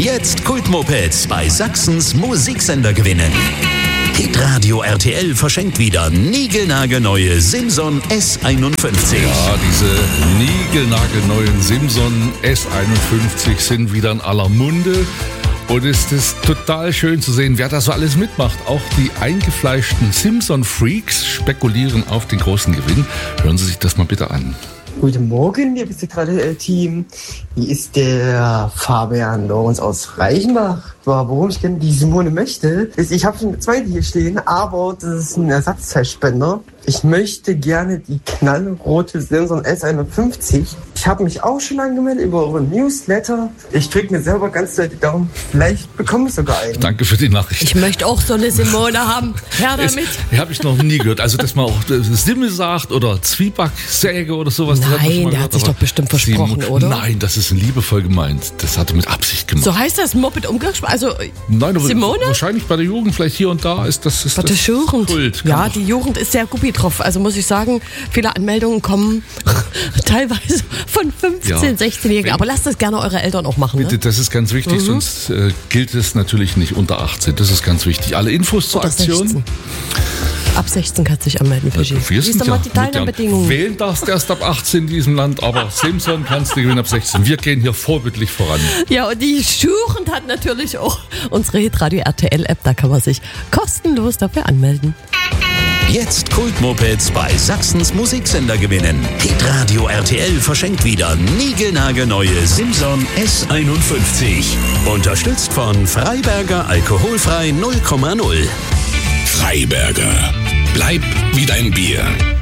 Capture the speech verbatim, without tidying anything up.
Jetzt Kultmopeds bei Sachsens Musiksender gewinnen. Hitradio R T L verschenkt wieder niegelnagelneue Simson S einundfünfzig. Ja, diese niegelnagelneuen Simson S einundfünfzig sind wieder in aller Munde. Und es ist total schön zu sehen, wer da so alles mitmacht. Auch die eingefleischten Simson-Freaks spekulieren auf den großen Gewinn. Hören Sie sich das mal bitte an. Guten Morgen, liebes Hitradio-Team. Hier ist der Fabian Lorenz aus Reichenbach. Warum ich gerne die Simone möchte, ist, ich habe schon eine zweite hier stehen, aber das ist ein Ersatzteilspender. Ich möchte gerne die knallrote Simson S einundfünfzig. Ich habe mich auch schon angemeldet über euren Newsletter. Ich drücke mir selber ganz doll die Daumen. Vielleicht bekomme ich sogar einen. Danke für die Nachricht. Ich möchte auch so eine Simone haben. Her damit. Das habe ich noch nie gehört. Also, dass man auch Simmel sagt oder Zwiebacksäge oder sowas. Nein, das hat der gehört, hat sich doch bestimmt versprochen, Sie, oder? Nein, das ist liebevoll gemeint. Das hat er mit Absicht gemacht. So heißt das Moped umgesprochen? Also Nein, aber Simone? Wahrscheinlich bei der Jugend vielleicht hier und da ist das ist Bei der das Jugend. Kult. Ja, die Jugend ist sehr guppi drauf. Also muss ich sagen, viele Anmeldungen kommen teilweise von fünfzehn-, Ja. sechzehnjährigen. Aber lasst das gerne eure Eltern auch machen. Bitte, Ne? das ist ganz wichtig, Mhm. sonst äh, gilt es natürlich nicht unter achtzehn. Das ist ganz wichtig. Alle Infos zur Oder Aktion. sechzehn. Ab sechzehn kannst du dich anmelden, Fischi. Wir Wie sind ist doch ja mal die Teilnahmebedingungen? Wählen darfst erst ab achtzehn in diesem Land, aber Simson kannst du gewinnen ab sechzehn. Wir gehen hier vorbildlich voran. Ja, und die Jugend hat natürlich auch unsere Hitradio R T L-App. Da kann man sich kostenlos dafür anmelden. Jetzt Kultmopeds bei Sachsens Musiksender gewinnen. Hitradio R T L verschenkt wieder niegelnagelneue Simson S einundfünfzig. Unterstützt von Freiberger Alkoholfrei null Komma null. Freiberger. Bleib wie dein Bier.